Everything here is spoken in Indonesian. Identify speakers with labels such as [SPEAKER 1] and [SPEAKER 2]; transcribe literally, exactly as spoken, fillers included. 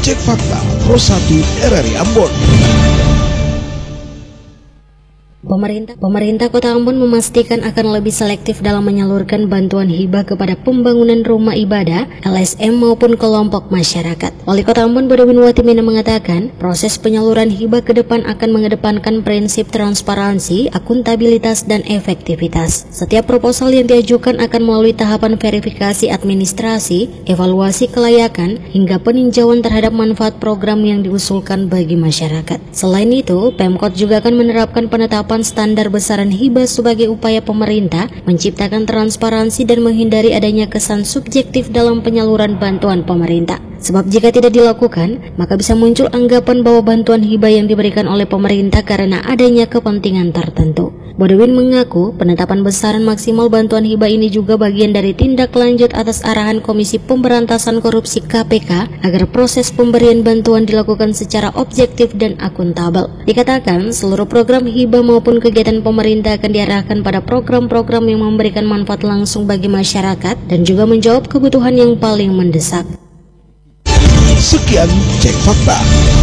[SPEAKER 1] Cek Fakta Pro satu R R I Ambon.
[SPEAKER 2] Pemerintah, pemerintah Kota Ambon memastikan akan lebih selektif dalam menyalurkan bantuan hibah kepada pembangunan rumah ibadah, L S M maupun kelompok masyarakat. Wali Kota Ambon Bodewin Watimena mengatakan, proses penyaluran hibah ke depan akan mengedepankan prinsip transparansi, akuntabilitas, dan efektivitas. Setiap proposal yang diajukan akan melalui tahapan verifikasi administrasi, evaluasi kelayakan, hingga peninjauan terhadap manfaat program yang diusulkan bagi masyarakat. Selain itu, Pemkot juga akan menerapkan penetapan standar besaran hibah sebagai upaya pemerintah menciptakan transparansi dan menghindari adanya kesan subjektif dalam penyaluran bantuan pemerintah. Sebab jika tidak dilakukan, maka bisa muncul anggapan bahwa bantuan hibah yang diberikan oleh pemerintah karena adanya kepentingan tertentu. Bodewin mengaku penetapan besaran maksimal bantuan hibah ini juga bagian dari tindak lanjut atas arahan Komisi Pemberantasan Korupsi K P K agar proses pemberian bantuan dilakukan secara objektif dan akuntabel. Dikatakan seluruh program hibah maupun kegiatan pemerintah akan diarahkan pada program-program yang memberikan manfaat langsung bagi masyarakat dan juga menjawab kebutuhan yang paling mendesak.
[SPEAKER 1] Sekian Cek Fakta.